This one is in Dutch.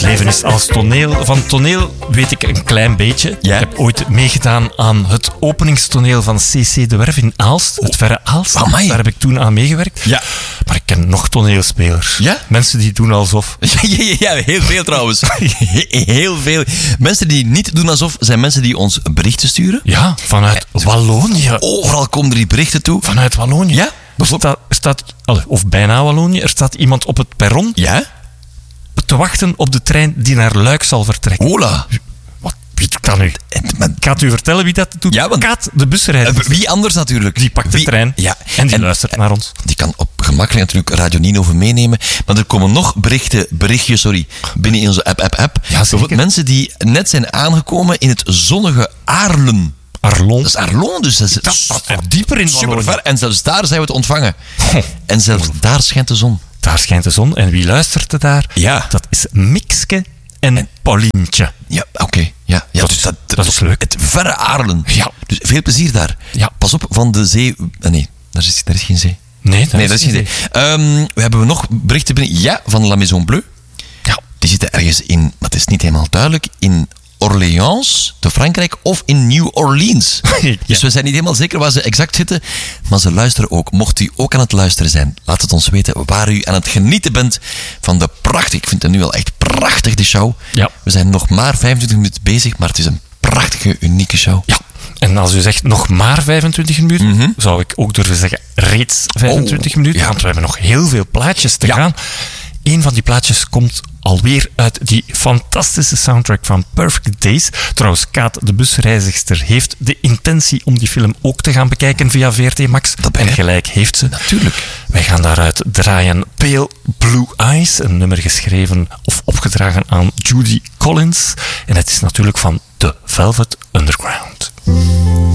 leven is als toneel. Van toneel weet ik een klein beetje. Ja? Ik heb ooit meegedaan aan het openingstoneel van CC De Werf in Aalst. Het verre Aalst. Amai. Daar heb ik toen aan meegewerkt. Ja. Maar ik ken nog toneelspelers. Ja? Mensen die doen alsof. Ja, heel veel trouwens. Heel veel. Mensen die niet doen alsof, zijn mensen die ons berichten sturen. Ja, vanuit Wallonië. Overal komen er die berichten toe. Vanuit Wallonië. Ja? Er staat, of bijna Wallonië, er staat iemand op het perron Ja? te wachten op de trein die naar Luik zal vertrekken. Hola. Wat weet ik dan nu? Ik ga het u vertellen wie dat doet. Ja, want- Kaat, de busrijder. Wie anders natuurlijk. Die pakt de trein Ja. en die luistert naar ons. Die kan op gemakkelijk natuurlijk Radio Nino over meenemen. Maar er komen nog berichtjes binnen in onze app. Bijvoorbeeld mensen die net zijn aangekomen in het zonnige Aarlen. Arlon. Dat is Arlon, dus dat is dieper in super Wallonië. ver. En zelfs daar zijn we te ontvangen. En zelfs daar schijnt de zon. Daar schijnt de zon. En wie luistert er daar? Ja. Dat is Mikske en Paulientje. Ja, oké. Ja, Dat dus is leuk. Het verre Aarlen. Ja. Dus veel plezier daar. Ja. Pas op van de zee. Nee, daar is geen zee. Nee, Nee, dat is geen zee. We hebben nog berichten binnen. Ja, van La Maison Bleue. Ja. Die zitten ergens in, maar het is niet helemaal duidelijk, in Orléans, te Frankrijk, of in New Orleans. Ja. Dus we zijn niet helemaal zeker waar ze exact zitten, maar ze luisteren ook. Mocht u ook aan het luisteren zijn, laat het ons weten waar u aan het genieten bent van de prachtig, ik vind het nu al echt prachtig, de show. Ja. We zijn nog maar 25 minuten bezig, maar het is een prachtige, unieke show. Ja. En als u zegt nog maar 25 minuten, zou ik ook durven zeggen reeds 25 minuten. ja. Want we hebben nog heel veel plaatjes te Ja. gaan. Eén van die plaatjes komt alweer uit die fantastische soundtrack van Perfect Days. Trouwens, Kaat, de busreizigster, heeft de intentie om die film ook te gaan bekijken via VRT Max. En gelijk heeft ze. Natuurlijk. Wij gaan daaruit draaien Pale Blue Eyes, een nummer geschreven of opgedragen aan Judy Collins. En het is natuurlijk van The Velvet Underground.